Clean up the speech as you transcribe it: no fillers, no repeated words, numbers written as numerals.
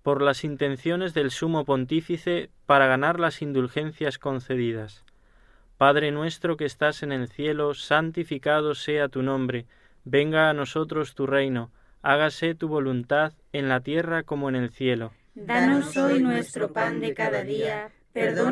por las intenciones del Sumo Pontífice para ganar las indulgencias concedidas. Padre nuestro que estás en el cielo, santificado sea tu nombre, venga a nosotros tu reino, hágase tu voluntad en la tierra como en el cielo. Danos hoy nuestro pan de cada día, perdona